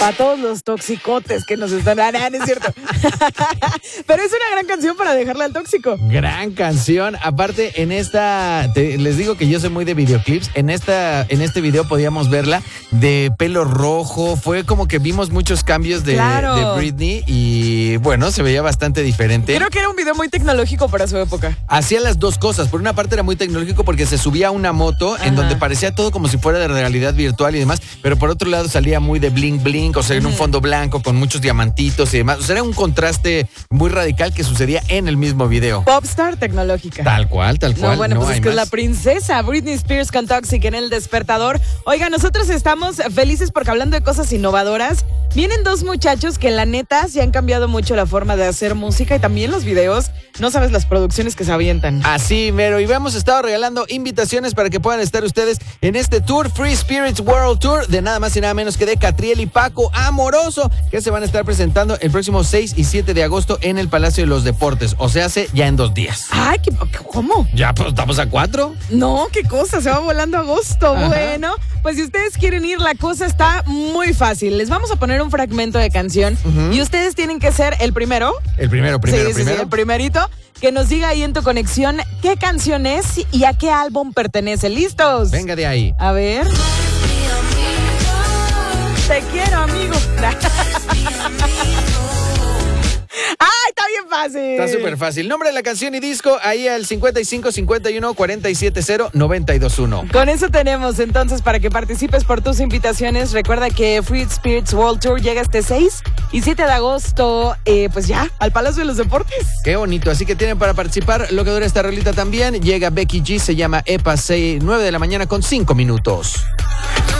Para todos los toxicotes que nos están... no es cierto. Pero es una gran canción para dejarle al tóxico. Gran canción. Aparte, en esta... les digo que yo soy muy de videoclips. En este video podíamos verla de pelo rojo. Fue como que vimos muchos cambios de Britney. Y bueno, se veía bastante diferente. Creo que era un video muy tecnológico para su época. Hacía las dos cosas. Por una parte era muy tecnológico porque se subía a una moto en donde parecía todo como si fuera de realidad virtual y demás. Pero por otro lado salía muy de bling bling. O sea, en un fondo blanco con muchos diamantitos y demás. O sea, era un contraste muy radical que sucedía en el mismo video. Popstar tecnológica. Tal cual. No, bueno, pues es que es la princesa Britney Spears con Toxic en El Despertador. Oiga, nosotros estamos felices porque hablando de cosas innovadoras, vienen dos muchachos que la neta se han cambiado mucho la forma de hacer música y también los videos. No sabes las producciones que se avientan. Así, mero. Y hemos estado regalando invitaciones para que puedan estar ustedes en este tour, Free Spirits World Tour, de nada más y nada menos que de Catriel y Paco Amoroso, que se van a estar presentando el próximo 6 y 7 de agosto en el Palacio de los Deportes. O sea, ya en 2 días. Ay, ¿cómo? Ya, pues estamos a 4. No, qué cosa, se va volando agosto. Ajá. Bueno, pues si ustedes quieren ir, la cosa está muy fácil. Les vamos a poner un fragmento de canción y ustedes tienen que ser el primero. El primero. Sí, el primerito. Que nos diga ahí en tu conexión qué canción es y a qué álbum pertenece. ¿Listos? Venga de ahí. A ver. Te quiero, amigo. ¡Ay, está bien fácil! Está súper fácil. Nombre de la canción y disco ahí al 55 51 47 0 921. Con eso tenemos entonces para que participes por tus invitaciones. Recuerda que Free Spirits World Tour llega este 6 y 7 de agosto, pues ya, al Palacio de los Deportes. Qué bonito. Así que tienen para participar. Lo que dura esta rolita también. Llega Becky G, se llama EPA, 9 de la mañana con 5 minutos.